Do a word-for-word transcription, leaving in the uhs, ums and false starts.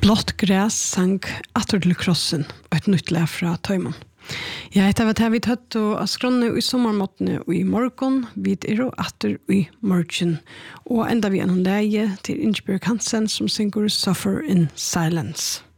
Blått gräs sank atter til krossen og et nytt lær fra Tøymon. Jeg heter hva vi tøtt og skronne i sommermåttene og i morgen, vid er og atter i morgen. Og enda vi er noen leie til Ingeborg Hansen som synger Suffer in Silence.